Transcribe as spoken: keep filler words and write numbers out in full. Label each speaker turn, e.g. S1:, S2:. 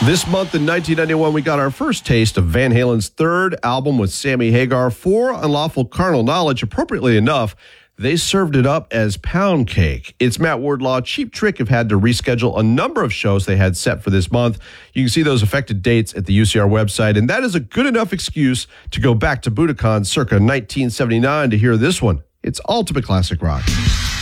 S1: This month in nineteen ninety-one, we got our first taste of Van Halen's third album with Sammy Hagar, For Unlawful Carnal Knowledge. Appropriately enough, they served it up as pound cake. It's Matt Wardlaw. Cheap Trick have had to reschedule a number of shows they had set for this month. You can see those affected dates at the U C R website, and that is a good enough excuse to go back to Budokan circa nineteen seventy-nine to hear this one. It's Ultimate Classic Rock.